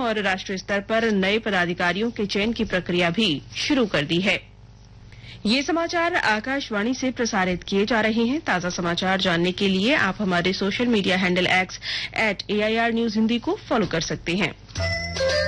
और राष्ट्रीय स्तर पर नए पदाधिकारियों के चयन की प्रक्रिया भी शुरू कर दी है। ये समाचार आकाशवाणी से प्रसारित किए जा रहे हैं। ताजा समाचार जानने के लिए आप हमारे social media handle @AIR News Hindi को फॉलो कर सकते हैं।